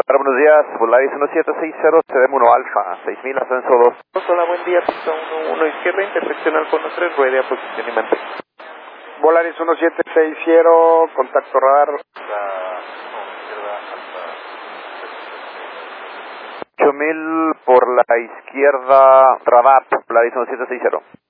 Buenos días, Volaris 1760, CDM 1 Alfa, 6000, ascenso 2. Hola, buen día, pista 1 izquierda, interseccional con 3, ruede a posición y mantén. Volaris 1760, contacto radar. 8000 por la izquierda, radar, Volaris 1760.